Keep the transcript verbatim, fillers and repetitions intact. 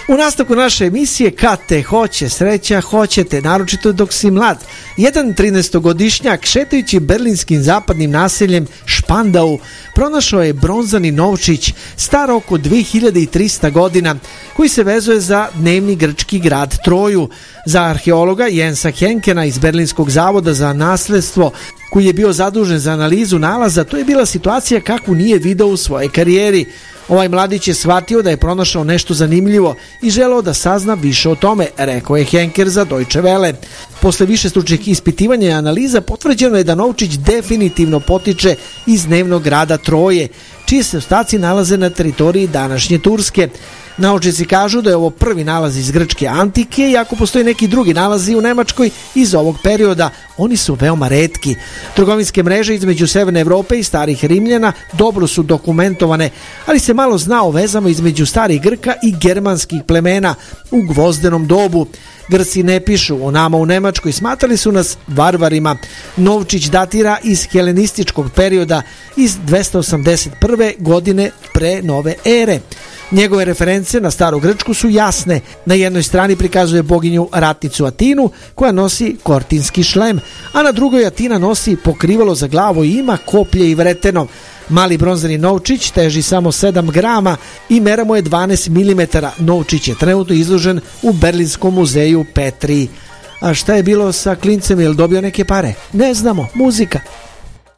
U nastavku naše emisije Kad te hoće sreća, hoćete, naročito dok si mlad. Jedan trinaestogodišnjak šetajući berlinskim zapadnim naseljem Špandau pronašao je bronzani novčić star oko dve hiljade trista godina koji se vezuje za dnevni grčki grad Troju. Za arheologa Jensa Henkena iz Berlinskog zavoda za nasledstvo koji je bio zadužen za analizu nalaza, to je bila situacija kakvu nije video u svojoj karijeri. Ovaj mladić je shvatio da je pronašao nešto zanimljivo i želeo da sazna više o tome, rekao je Henker za Deutsche Welle. Posle višestručnih ispitivanja i analiza potvrđeno je da novčić definitivno potiče iz dnevnog grada Troje, čije se ostaci nalaze na teritoriji današnje Turske. Naučnici kažu da je ovo prvi nalaz iz grčke antike i ako postoji neki drugi nalazi u Nemačkoj iz ovog perioda, oni su veoma retki. Trgovinske mreže između Severne Evrope i starih Rimljana dobro su dokumentovane, ali se malo zna o vezama između starih Grka i germanskih plemena u gvozdenom dobu. Grci ne pišu o nama u Nemačkoj, smatrali su nas varvarima. Novčić datira iz helenističkog perioda iz dvesta osamdeset prve godine pre nove ere. Njegove reference na staru Grčku su jasne. Na jednoj strani prikazuje boginju ratnicu Atinu koja nosi kortinski šlem, a na drugoj Atina nosi pokrivalo za glavu i ima koplje i vreteno. Mali bronzani novčić teži samo sedam grama i mera mu je dvanaest milimetara. Novčić je trenutno izložen u Berlinskom muzeju Petri. A šta je bilo sa klincem, je li dobio neke pare? Ne znamo, muzika.